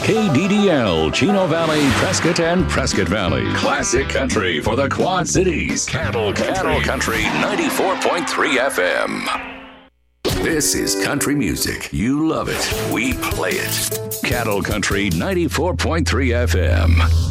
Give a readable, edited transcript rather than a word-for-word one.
KDDL, Chino Valley, Prescott, and Prescott Valley. Classic country for the Quad Cities. Cattle Country 94.3 FM. This is country music. You love it. We play it. Cattle Country 94.3 FM.